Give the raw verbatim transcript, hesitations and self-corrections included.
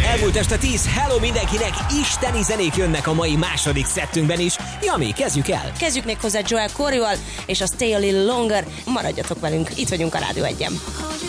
Elmúlt este tíz, hello mindenkinek, isteni zenék jönnek a mai második szettünkben is. Jami, kezdjük el! Kezdjük még hozzá Joel Corryval és a Stay a Little Longer. Maradjatok velünk, itt vagyunk a Rádió egyen.